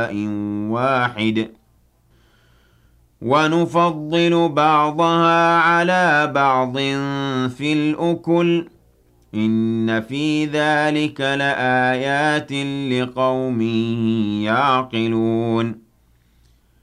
إناء واحد ونفضل بعضها على بعض في الأكل إن في ذلك لآيات لقوم يعقلون